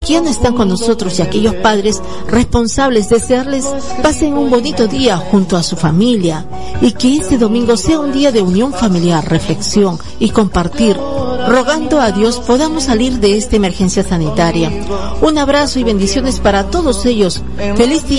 que ya no están con nosotros y a aquellos padres responsables, desearles pasen un bonito día junto a su familia y que este domingo sea un día de unión familiar, reflexión y compartir, rogando a Dios podamos salir de esta emergencia sanitaria. Un abrazo y bendiciones para todos ellos. Feliz día.